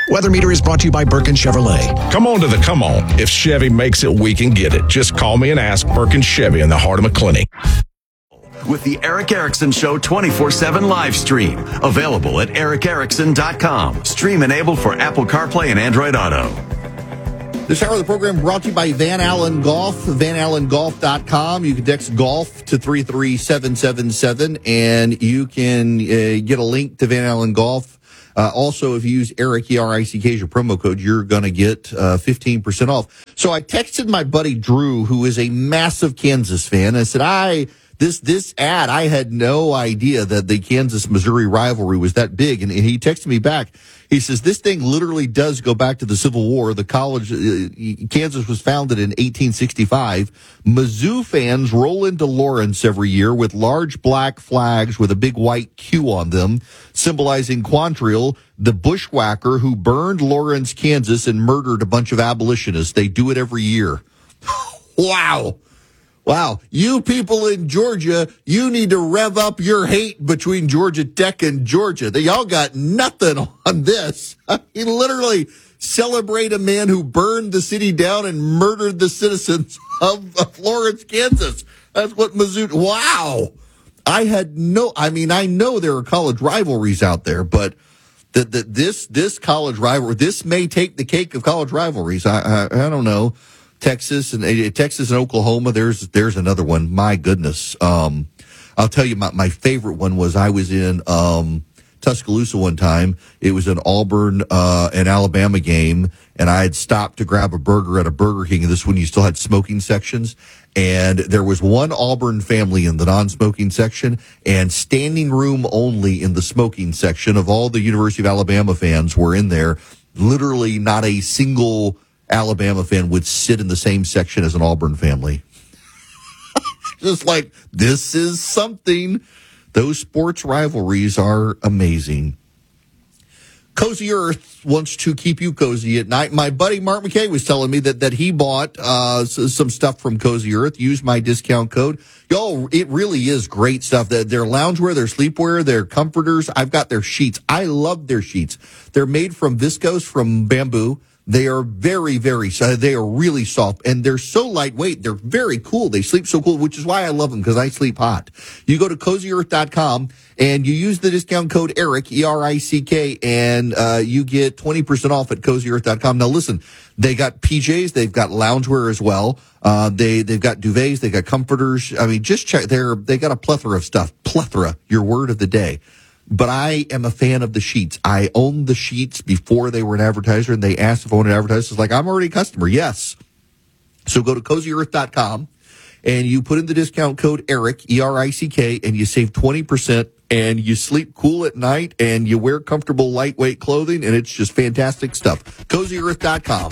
Weather Meter is brought to you by Birkin Chevrolet. Come on to the come on. If Chevy makes it, we can get it. Just call me and ask. Birkin Chevy in the heart of McClenny. With the Eric Erickson Show 24/7 live stream. Available at ericerickson.com. Stream enabled for Apple CarPlay and Android Auto. This hour of the program brought to you by Van Allen Golf, vanallengolf.com. You can text golf to 33777, and you can get a link to Van Allen Golf. Also, if you use Eric, E-R-I-C-K, as your promo code, you're going to get 15% off. So I texted my buddy Drew, who is a massive Kansas fan. I said, This ad, I had no idea that the Kansas-Missouri rivalry was that big. And he texted me back. He says, this thing literally does go back to the Civil War. The college, Kansas was founded in 1865. Mizzou fans roll into Lawrence every year with large black flags with a big white Q on them, symbolizing Quantrill, the bushwhacker who burned Lawrence, Kansas, and murdered a bunch of abolitionists. They do it every year. Wow. Wow, you people in Georgia, you need to rev up your hate between Georgia Tech and Georgia. Y'all got nothing on this. I mean, literally celebrate a man who burned the city down and murdered the citizens of Lawrence, Kansas. That's what Mizzou. Wow. I know there are college rivalries out there, but this college rivalry, this may take the cake of college rivalries. I don't know. Texas and Oklahoma. There's another one. My goodness. I'll tell you my favorite one was I was in Tuscaloosa one time. It was an Auburn and Alabama game, and I had stopped to grab a burger at a Burger King. And this one you still had smoking sections, and there was one Auburn family in the non-smoking section, and standing room only in the smoking section. Of all the University of Alabama fans were in there. Literally, not a single Alabama fan would sit in the same section as an Auburn family. Just like, this is something. Those sports rivalries are amazing. Cozy Earth wants to keep you cozy at night. My buddy Mark McKay was telling me that he bought some stuff from Cozy Earth. Use my discount code. Y'all, it really is great stuff. Their loungewear, their sleepwear, their comforters. I've got their sheets. I love their sheets. They're made from viscose, from bamboo. They are very, very, they are really soft, and they're so lightweight. They're very cool. They sleep so cool, which is why I love them, because I sleep hot. You go to CozyEarth.com, and you use the discount code ERIC, E-R-I-C-K, and you get 20% off at CozyEarth.com. Now, listen, they got PJs. They've got loungewear as well. They've got duvets. They've got comforters. I mean, just check. They got a plethora of stuff. Plethora, your word of the day. But I am a fan of the sheets. I owned the sheets before they were an advertiser, and they asked if I wanted to advertise. It's like, I'm already a customer. Yes. So go to CozyEarth.com, and you put in the discount code ERIC, E-R-I-C-K, and you save 20%, and you sleep cool at night, and you wear comfortable, lightweight clothing, and it's just fantastic stuff. CozyEarth.com.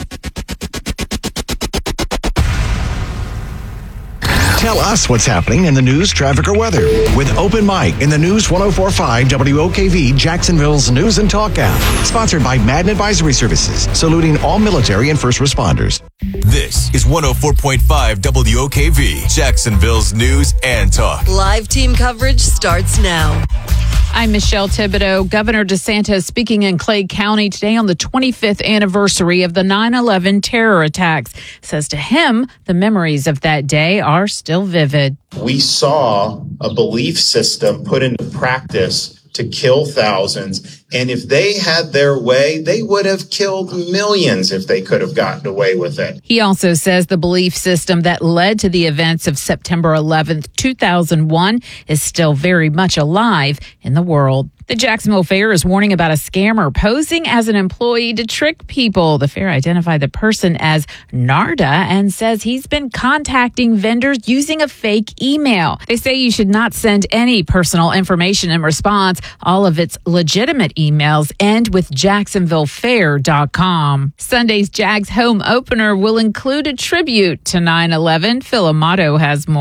Tell us what's happening in the news, traffic, or weather with Open Mic in the News 104.5 WOKV, Jacksonville's News and Talk app. Sponsored by Madden Advisory Services, saluting all military and first responders. This is 104.5 WOKV, Jacksonville's News and Talk. Live team coverage starts now. I'm Michelle Thibodeau. Governor DeSantis speaking in Clay County today on the 25th anniversary of the 9/11 terror attacks. Says to him, the memories of that day are still vivid. We saw a belief system put into practice to kill thousands. And if they had their way, they would have killed millions if they could have gotten away with it. He also says the belief system that led to the events of September 11th, 2001 is still very much alive in the world. The Jacksonville Fair is warning about a scammer posing as an employee to trick people. The fair identified the person as Narda and says he's been contacting vendors using a fake email. They say you should not send any personal information in response. All of its legitimate emails end with jacksonvillefair.com. Sunday's Jags home opener will include a tribute to 9/11. Phil Amato has more.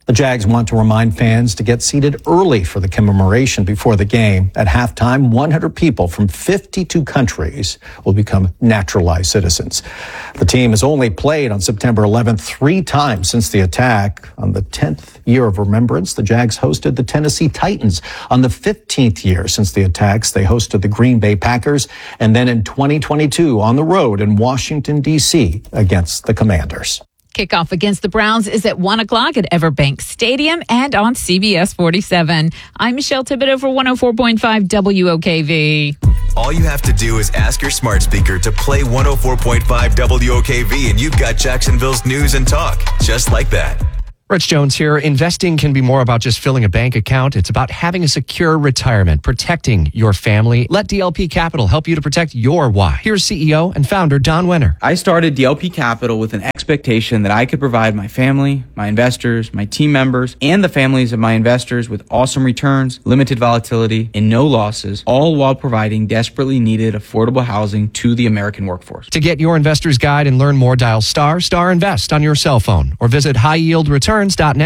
The Jags want to remind fans to get seated early for the commemoration before the game. At halftime, 100 people from 52 countries will become naturalized citizens. The team has only played on September 11th 3 times since the attack. On the 10th year of remembrance, the Jags hosted the Tennessee Titans. On the 15th year since the attacks, they hosted the Green Bay Packers. And then in 2022, on the road in Washington, D.C., against the Commanders. Kickoff against the Browns is at 1 o'clock at Everbank Stadium and on CBS 47. I'm Michelle Thibodeau for 104.5 WOKV. All you have to do is ask your smart speaker to play 104.5 WOKV, and you've got Jacksonville's news and talk, just like that. Rich Jones here. Investing can be more about just filling a bank account. It's about having a secure retirement, protecting your family. Let DLP Capital help you to protect your why. Here's CEO and founder Don Wenner. I started DLP Capital with an expectation that I could provide my family, my investors, my team members, and the families of my investors with awesome returns, limited volatility, and no losses, all while providing desperately needed affordable housing to the American workforce. To get your investor's guide and learn more, dial ** invest on your cell phone or visit highyieldreturns.net.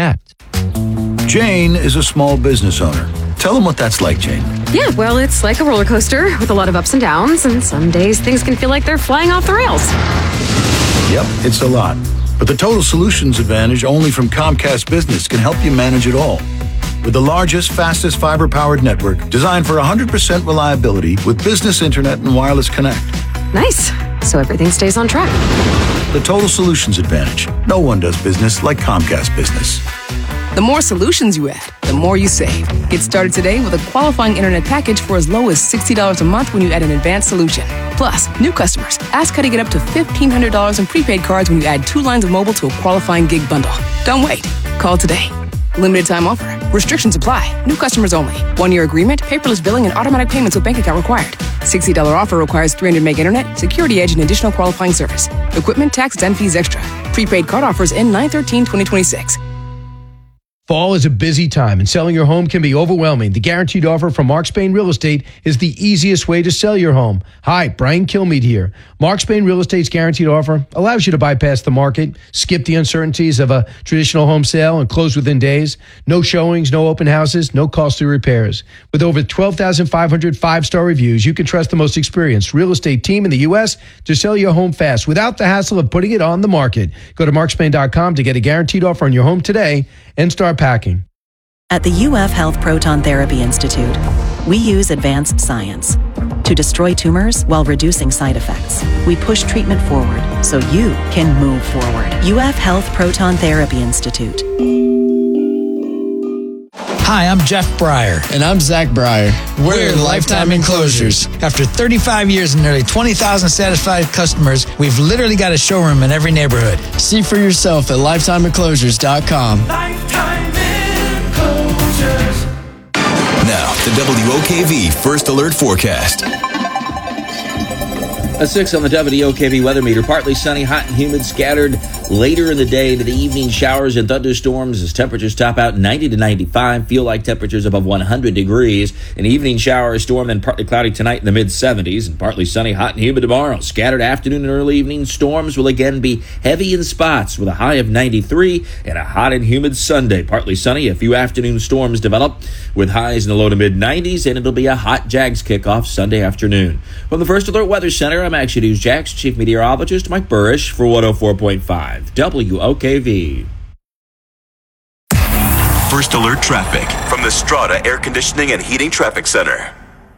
Jane is a small business owner. Tell them what that's like, Jane. Yeah, well, it's like a roller coaster with a lot of ups and downs, and some days things can feel like they're flying off the rails. Yep, it's a lot. But the Total Solutions Advantage only from Comcast Business can help you manage it all. With the largest, fastest fiber-powered network designed for 100% reliability with business internet and wireless connect. Nice. So everything stays on track. The Total Solutions Advantage. No one does business like Comcast Business. The more solutions you add, the more you save. Get started today with a qualifying internet package for as low as $60 a month when you add an advanced solution. Plus, new customers, ask how to get up to $1,500 in prepaid cards when you add 2 lines of mobile to a qualifying gig bundle. Don't wait. Call today. Limited time offer. Restrictions apply. New customers only. 1-year agreement, paperless billing, and automatic payments with bank account required. $60 offer requires 300 meg internet, security edge, and additional qualifying service. Equipment, tax, and fees extra. Prepaid card offers end 9/13/2026. Fall is a busy time, and selling your home can be overwhelming. The guaranteed offer from Mark Spain Real Estate is the easiest way to sell your home. Hi, Brian Kilmeade here. Mark Spain Real Estate's guaranteed offer allows you to bypass the market, skip the uncertainties of a traditional home sale, and close within days. No showings, no open houses, no costly repairs. With over 12,500 five-star reviews, you can trust the most experienced real estate team in the U.S. to sell your home fast without the hassle of putting it on the market. Go to markspain.com to get a guaranteed offer on your home today and start packing. At the UF Health Proton Therapy Institute, we use advanced science to destroy tumors while reducing side effects. We push treatment forward so you can move forward. UF Health Proton Therapy Institute. Hi, I'm Jeff Breyer. And I'm Zach Breyer. We're Lifetime Enclosures. After 35 years and nearly 20,000 satisfied customers, we've literally got a showroom in every neighborhood. See for yourself at lifetimeenclosures.com. Lifetime Enclosures. Now, the WOKV First Alert Forecast. A 6 on the WOKV weather meter. Partly sunny, hot and humid, scattered later in the day to the evening showers and thunderstorms as temperatures top out 90 to 95. Feel like temperatures above 100 degrees. An evening shower, storm, and partly cloudy tonight in the mid-70s. And partly sunny, hot and humid tomorrow. Scattered afternoon and early evening storms will again be heavy in spots with a high of 93 and a hot and humid Sunday. Partly sunny, a few afternoon storms develop with highs in the low to mid-90s. And it'll be a hot Jags kickoff Sunday afternoon. From the First Alert Weather Center, I'm Action News Jax Chief Meteorologist Mike Burrish for 104.5 WOKV. First Alert Traffic from the Strata Air Conditioning and Heating Traffic Center.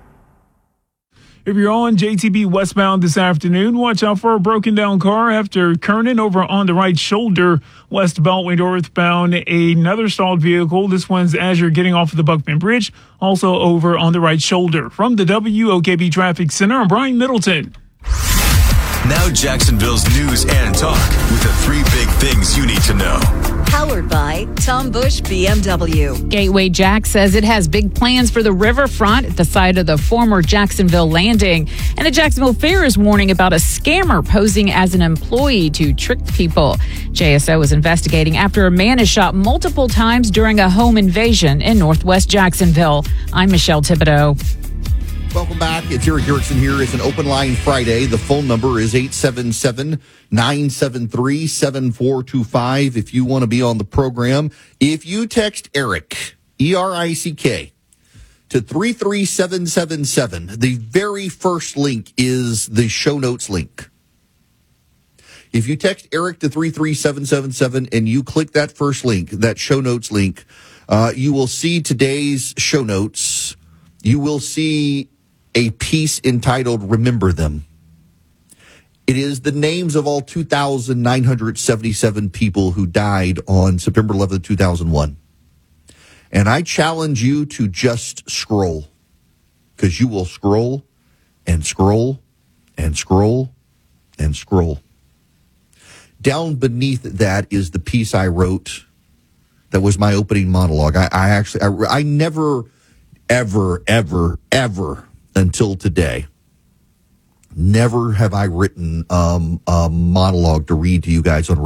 If you're on JTB westbound this afternoon, watch out for a broken down car after Kernan over on the right shoulder, West Beltway northbound, another stalled vehicle. This one's as you're getting off of the Buckman Bridge, also over on the right shoulder. From the WOKV Traffic Center, I'm Brian Middleton. Now Jacksonville's news and talk with the 3 big things you need to know. Powered by Tom Bush BMW. Gateway Jack says it has big plans for the riverfront at the site of the former Jacksonville Landing. And the Jacksonville Fair is warning about a scammer posing as an employee to trick people. JSO is investigating after a man is shot multiple times during a home invasion in northwest Jacksonville. I'm Michelle Thibodeau. Welcome back. It's Eric Erickson here. It's an open line Friday. The phone number is 877-973-7425 if you want to be on the program. If you text Eric, E-R-I-C-K, to 33777, the very first link is the show notes link. If you text Eric to 33777 and you click that first link, that show notes link, you will see today's show notes. You will see a piece entitled Remember Them. It is the names of all 2,977 people who died on September 11th, 2001. And I challenge you to just scroll, because you will scroll and scroll and scroll and scroll. Down beneath that is the piece I wrote that was my opening monologue. I never, ever, ever, ever until today, never have I written a monologue to read to you guys on